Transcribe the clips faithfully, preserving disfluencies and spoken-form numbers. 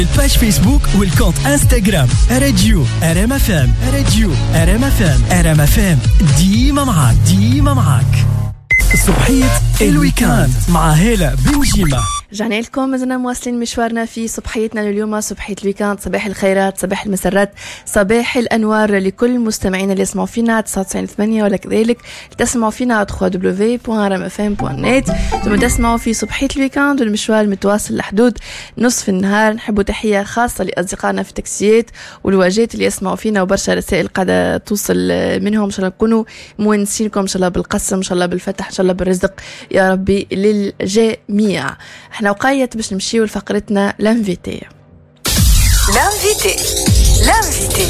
الباج فيسبوك والكونت انستغرام راديو ار ام اف ام راديو ار ام اف ام ار ام اف ام ديما معاك ديما معاك. صبحية الويكاند مع هالة بنجيمة. رجعنا لكم، مازلنا مواصلين مشوارنا في صبحيتنا لليوم، صبحية الويكاند. صباح الخيرات، صباح المسرات، صباح الأنوار لكل مستمعينا اللي يسمعوا فينا تسعة وتسعين ثمانية، ولا كذلك تسمعوا فينا على دبليو دبليو دبليو دوت ار ام اف ام دوت نت. ثم تسمعوا في صبحية الويكاند والمشوار المتواصل لحدود نصف النهار. نحبوا تحية خاصة لأصدقائنا في التاكسيات والواجهات اللي يسمعوا فينا، وبرشا رسائل قاعدة توصل منهم. إن شاء الله نكونوا مونسينكم، إن شاء الله بالقسم، إن شاء الله بالفتح، إن شاء الله بالرزق يا ربي للجميع. احنا وقايت باش نمشيو لفقرتنا لانفيتي. لانفيتي لانفيتي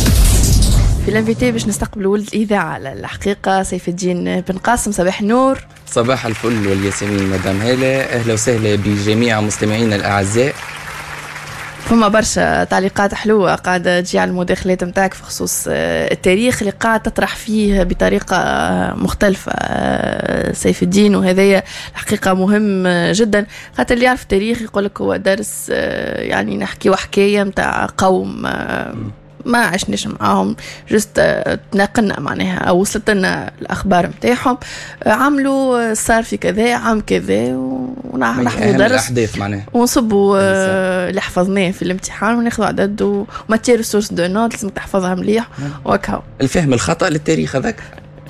في لانفيتي باش نستقبلوا ولد الإذاعة على الحقيقة سيف الدين بن قاسم. صباح النور. صباح الفل والياسمين مدام هالة، أهلا وسهلا بجميع مستمعينا الأعزاء. فما برشا تعليقات حلوة قاعدة تجي على المداخلات متاعك في خصوص التاريخ اللي قاعد تطرح فيه بطريقة مختلفة سيف الدين، وهذا الحقيقة مهم جدا. خاطر اللي يعرف التاريخ يقولك هو درس، يعني نحكي وحكاية متاع قوم ما عشناش معاهم، جست تناقلنا معناها او وصلت لنا الاخبار نتاعهم، عملوا صار في كذا عام كذا، ونحفظوا درس الاحداث معناها ونصبوا اللي حفظناه في الامتحان وناخذوا عدد وماتيريال سورس دو نوت لازم تحفظها مليح وهكا. الفهم الخطا للتاريخ هذاك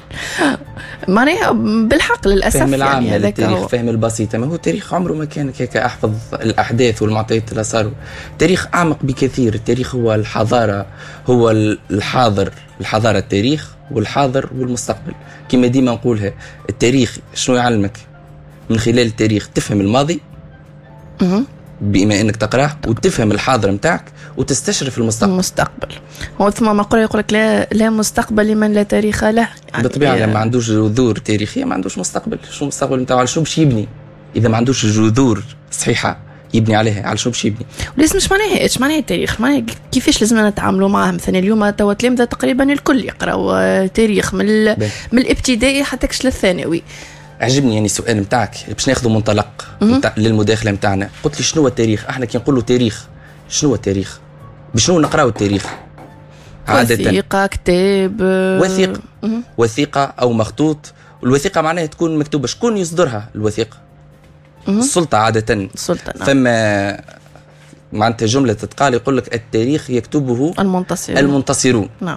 معناها بالحق للاسف، فهم العام يعني للتاريخ، هو فهم البسيط. ما هو التاريخ عمره ما كان هيك احفظ الاحداث والمعطيات اللي صاروا. التاريخ اعمق بكثير. التاريخ هو الحضاره، هو الحاضر، الحضاره التاريخ والحاضر والمستقبل. كما ديما نقولها، التاريخ شنو يعلمك؟ من خلال التاريخ تفهم الماضي بما انك تقراه، وتفهم الحاضر متاعك، وتستشرف المستقبل. المستقبل هو ثم مقولة يقول لك لا لا مستقبل لمن لا تاريخ له. يعني بالطبيعه لما ما عندوش جذور تاريخيه ما عندوش مستقبل. شو المستقبل نتاعو؟ على شو باش يبني اذا ما عندوش جذور صحيحه يبني عليها؟ على شو باش يبني؟ وليس مش معناها ايش معناها التاريخ، معناها كيفاش لازمنا نتعاملوا معاه. مثلا اليوم توا تلامذه تقريبا الكل يقراوا تاريخ من من الابتدائي حتى كش للثانوي. عجبني يعني السؤال متاعك، باش ناخذوا منطلق متاع للمداخله متاعنا. قلت لي شنو هو التاريخ؟ احنا كي نقولوا تاريخ شنو هو التاريخ؟ بشنو نقراو التاريخ؟ عادة وثيقة، كتاب، وثيقة وثيقة أو مخطوط. والوثيقة معناها تكون مكتوبة. شكون يصدرها الوثيقة؟ السلطة عادة. السلطة نعم. فما معناتها جملة تتقال يقول لك التاريخ يكتبه المنتصرون. المنتصرون نعم.